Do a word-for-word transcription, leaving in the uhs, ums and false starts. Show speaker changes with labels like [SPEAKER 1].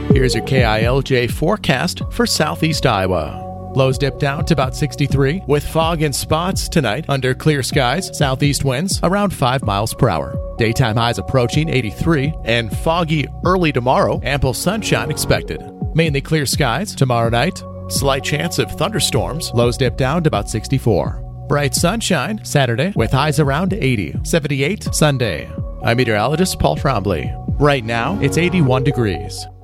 [SPEAKER 1] Here's your K I L J forecast for southeast Iowa. Lows dip down to about sixty-three, with fog in spots tonight under clear skies, southeast winds around five miles per hour. Daytime highs approaching eighty-three, and foggy early tomorrow, ample sunshine expected. Mainly clear skies tomorrow night, slight chance of thunderstorms, lows dip down to about sixty-four. Bright sunshine Saturday with highs around eighty, seventy-eight Sunday. I'm meteorologist Paul Trombley. Right now, it's eighty-one degrees.